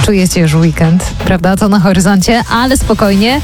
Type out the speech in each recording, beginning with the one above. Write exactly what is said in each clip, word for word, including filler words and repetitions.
czujecie już weekend, prawda? To na horyzoncie, ale spokojnie.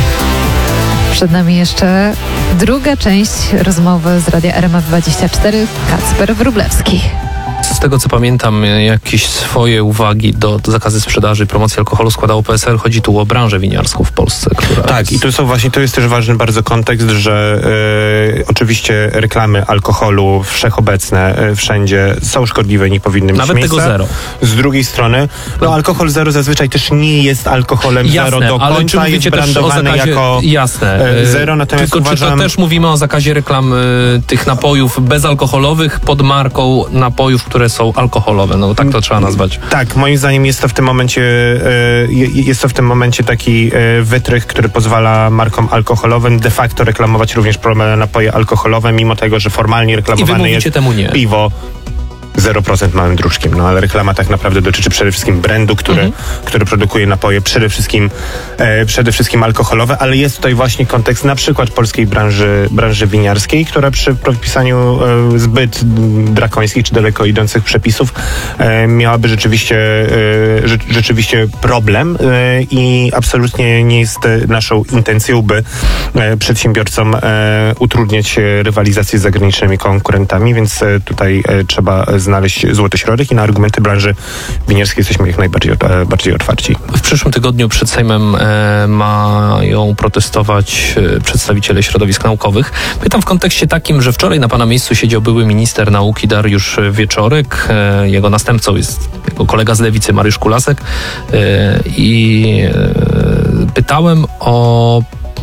Przed nami jeszcze druga część rozmowy z Radia R M F dwadzieścia cztery. Kacper Wróblewski. Z tego co pamiętam, jakieś swoje uwagi do, do zakazu sprzedaży i promocji alkoholu składało P S L. Chodzi tu o branżę winiarską w Polsce. Która tak, jest... i to są właśnie, to jest też ważny bardzo kontekst, że e, oczywiście reklamy alkoholu wszechobecne, e, wszędzie są szkodliwe i nie powinny mieć Nawet miejsca. tego zero. Z drugiej strony, no alkohol zero zazwyczaj też nie jest alkoholem jasne, zero do ale końca, czy jest też brandowany o zakazie, jako jasne, e, zero, natomiast tylko uważam... czy to też mówimy o zakazie reklam y, tych napojów bezalkoholowych pod marką napojów, które są alkoholowe? No tak to trzeba nazwać. Tak, moim zdaniem jest to w tym momencie e, jest to w tym momencie taki e, wytrych, który pozwala markom alkoholowym de facto reklamować również napoje alkoholowe, mimo tego, że formalnie reklamowane jest temu nie. piwo zero procent małym druczkiem, no ale reklama tak naprawdę dotyczy przede wszystkim brandu, który, mhm. który produkuje napoje przede wszystkim e, przede wszystkim alkoholowe, ale jest tutaj właśnie kontekst na przykład polskiej branży, branży winiarskiej, która przy propisaniu e, zbyt drakońskich czy daleko idących przepisów e, miałaby rzeczywiście e, rze, rzeczywiście problem e, i absolutnie nie jest naszą intencją, by e, przedsiębiorcom e, utrudniać rywalizację z zagranicznymi konkurentami, więc e, tutaj e, trzeba znaleźć złoty środek i na argumenty branży winiarskiej jesteśmy jak najbardziej e, bardziej otwarci. W przyszłym tygodniu przed Sejmem e, mają protestować e, przedstawiciele środowisk naukowych. Pytam w kontekście takim, że wczoraj na pana miejscu siedział były minister nauki Dariusz Wieczorek. E, jego następcą jest jego kolega z Lewicy Mariusz Kulasek. E, I e, pytałem o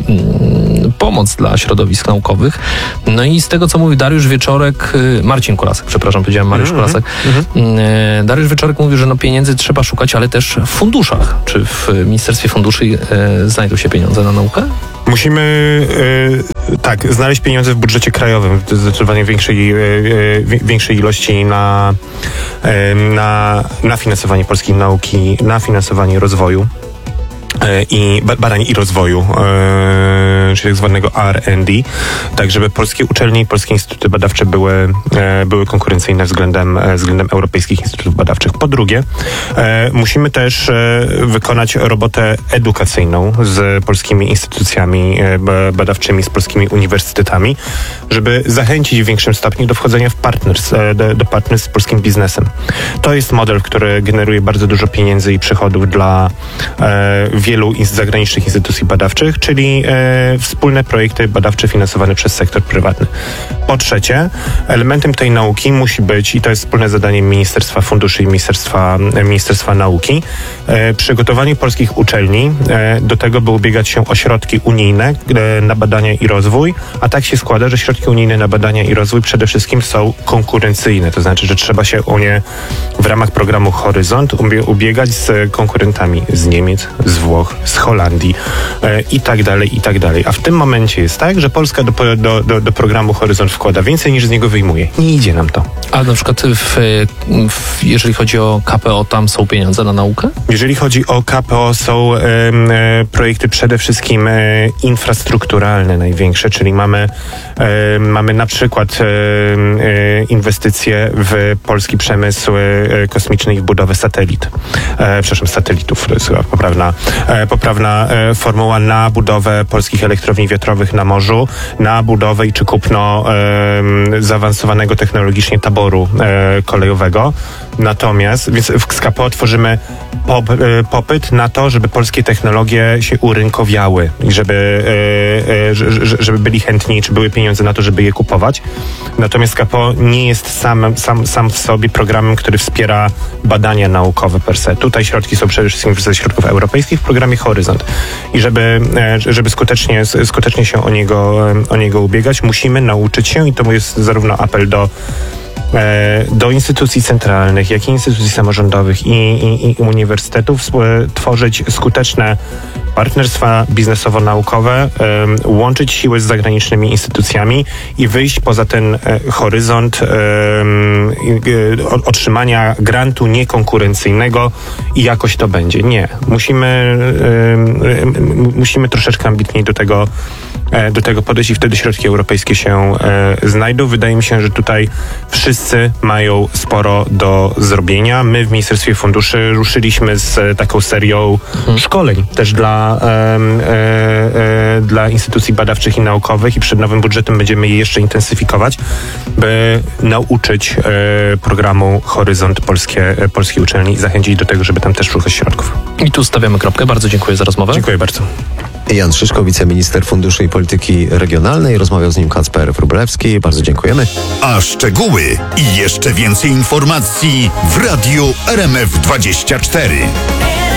pomoc dla środowisk naukowych. No i z tego, co mówił Dariusz Wieczorek, Marcin Kulasek, przepraszam, powiedziałem Mariusz mm-hmm. Kulasek. Mm-hmm. Dariusz Wieczorek mówił, że no pieniędzy trzeba szukać, ale też w funduszach. Czy w Ministerstwie Funduszy e, znajdą się pieniądze na naukę? Musimy e, tak, znaleźć pieniądze w budżecie krajowym, w zdecydowanie większej, e, większej ilości na, e, na, na finansowanie polskiej nauki, na finansowanie rozwoju i badań i rozwoju, e, czyli tak zwanego R and D, tak żeby polskie uczelnie i polskie instytuty badawcze były, e, były konkurencyjne względem, e, względem europejskich instytutów badawczych. Po drugie, e, musimy też e, wykonać robotę edukacyjną z polskimi instytucjami e, badawczymi, z polskimi uniwersytetami, żeby zachęcić w większym stopniu do wchodzenia w partners, e, do, do partners z polskim biznesem. To jest model, który generuje bardzo dużo pieniędzy i przychodów dla e, wielu zagranicznych instytucji badawczych, czyli e, wspólne projekty badawcze finansowane przez sektor prywatny. Po trzecie, elementem tej nauki musi być, i to jest wspólne zadanie Ministerstwa Funduszy i Ministerstwa, Ministerstwa Nauki, e, przygotowanie polskich uczelni e, do tego, by ubiegać się o środki unijne e, na badania i rozwój, a tak się składa, że środki unijne na badania i rozwój przede wszystkim są konkurencyjne, to znaczy, że trzeba się o nie w ramach programu Horyzont ubiegać z konkurentami z Niemiec, z Włoch, z Holandii e, i tak dalej, i tak dalej. A w tym momencie jest tak, że Polska do, do, do, do programu Horyzont wkłada więcej niż z niego wyjmuje. Nie idzie nam to. Ale na przykład w, w, jeżeli chodzi o K P O, tam są pieniądze na naukę? Jeżeli chodzi o K P O, są e, e, projekty przede wszystkim e, infrastrukturalne największe, czyli mamy, e, mamy na przykład e, e, inwestycje w polski przemysł e, kosmiczny i w budowę satelit. E, przepraszam, satelitów, to jest chyba poprawna, e, poprawna e, formuła na budowę polskich elektrowni wiatrowych na morzu, na budowę i czy kupno e, zaawansowanego technologicznie taboru e, kolejowego. Natomiast, więc w K P O tworzymy pop, e, popyt na to, żeby polskie technologie się urynkowiały i żeby, e, e, żeby byli chętni, czy były pieniądze na to, żeby je kupować. Natomiast K P O nie jest sam, sam, sam w sobie programem, który wspiera badania naukowe per se. Tutaj środki są przede wszystkim ze środków europejskich w programie Horyzont. I żeby, e, żeby skutecznie, skutecznie się o niego, o niego ubiegać, musimy nauczyć się, i to jest zarówno apel do do instytucji centralnych, jak i instytucji samorządowych i, i, i uniwersytetów tworzyć skuteczne partnerstwa biznesowo-naukowe, um, łączyć siły z zagranicznymi instytucjami i wyjść poza ten e, horyzont um, e, otrzymania grantu niekonkurencyjnego i jakoś to będzie. Nie. Musimy, e, musimy troszeczkę ambitniej do tego do tego podejść i wtedy środki europejskie się e, znajdą. Wydaje mi się, że tutaj wszyscy wszyscy mają sporo do zrobienia. My w Ministerstwie Funduszy ruszyliśmy z taką serią hmm. szkoleń też dla, e, e, e, dla instytucji badawczych i naukowych i przed nowym budżetem będziemy je jeszcze intensyfikować, by nauczyć e, programu Horyzont Polskie, Polskiej Uczelni i zachęcić do tego, żeby tam też szukać środków. I tu stawiamy kropkę. Bardzo dziękuję za rozmowę. Dziękuję bardzo. Jan Szyszko, wiceminister Funduszy i Polityki Regionalnej. Rozmawiał z nim Kacper Wróblewski. Bardzo dziękujemy. A szczegóły i jeszcze więcej informacji w Radiu R M F dwadzieścia cztery.